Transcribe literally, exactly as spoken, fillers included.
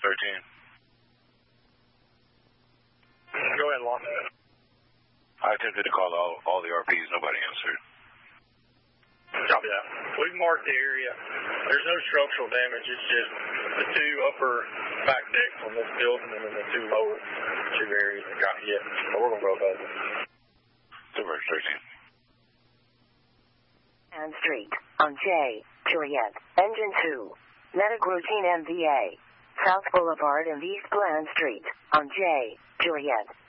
thirteen. Go ahead, Lawson. I attempted to call all, all the R Ps. Nobody answered. Copy that. We've marked the area. There's no structural damage. It's just the two upper back decks on this building and then the two lower two areas that got hit. So we're going to go with those. Silver thirteen. And Street on J, Juliet, Engine two, medic routine M V A, South Boulevard and East Bland Street on J, Juliet.